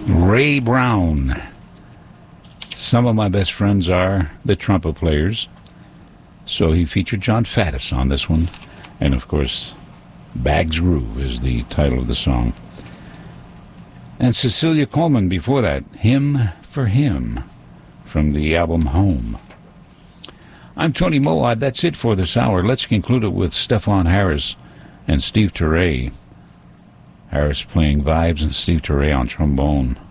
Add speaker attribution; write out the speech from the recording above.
Speaker 1: Ray Brown. Some of my best friends are the trumpet players, so he featured John Faddis on this one. And, of course, Bags Groove is the title of the song. And Cecilia Coleman before that, Hymn for Him, from the album Home. I'm Tony Moad. That's it for this hour. Let's conclude it with Stefan Harris and Steve Turre. Harris playing vibes and Steve Turre on trombone.